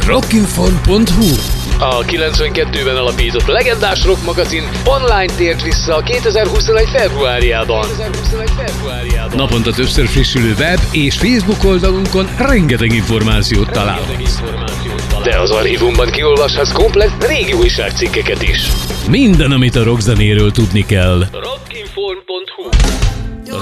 Rockinfon.hu. A 92-ben alapított legendás rock magazin online tért vissza 2021. februárjában. Naponta többször frissülő web és Facebook oldalunkon rengeteg információt találhatsz. De az archívumban kiolvashatsz komplett régi újságcikkeket is. Minden, amit a rockzenéről tudni kell.